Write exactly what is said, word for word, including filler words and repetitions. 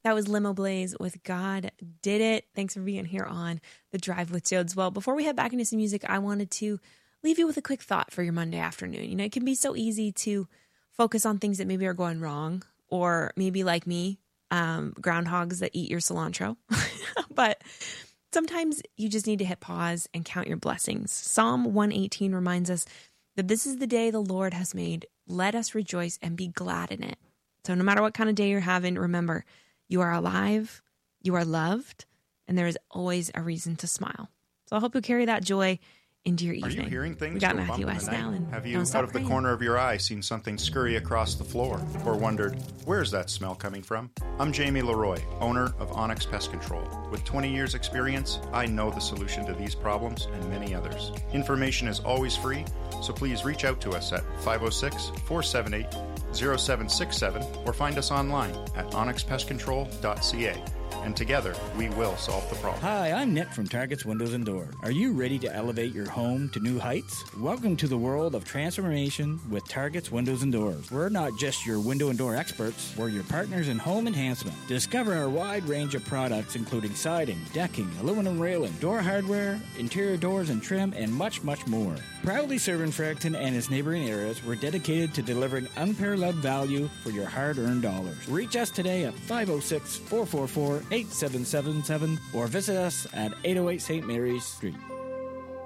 That was Limo Blaze with God Did It. Thanks for being here on The Drive with Jodes. Well, before we head back into some music, I wanted to leave you with a quick thought for your Monday afternoon. You know, it can be so easy to focus on things that maybe are going wrong, or maybe like me, um, groundhogs that eat your cilantro. But sometimes you just need to hit pause and count your blessings. Psalm one eighteen reminds us that this is the day the Lord has made. Let us rejoice and be glad in it. So no matter what kind of day you're having, remember, you are alive, you are loved, and there is always a reason to smile. So I hope you carry that joy into your evening. Are you hearing things? We got go Matthew bump in West the now. night? And Have you, don't out of the praying. corner of your eye, seen something scurry across the floor, or wondered, where's that smell coming from? I'm Jamie Leroy, owner of Onyx Pest Control. With twenty years experience, I know the solution to these problems and many others. Information is always free, so please reach out to us at five oh six, four seven eight, oh seven six seven or find us online at onyx pest control dot c a. And together, we will solve the problem. Hi, I'm Nick from Target's Windows and Door. Are you ready to elevate your home to new heights? Welcome to the world of transformation with Target's Windows and Doors. We're not just your window and door experts, we're your partners in home enhancement. Discover our wide range of products including siding, decking, aluminum railing, door hardware, interior doors and trim, and much, much more. Proudly serving Fredericton and its neighboring areas, we're dedicated to delivering unparalleled value for your hard-earned dollars. Reach us today at five oh six, four four four, eight seven seven seven or visit us at eight oh eight Saint Mary's Street.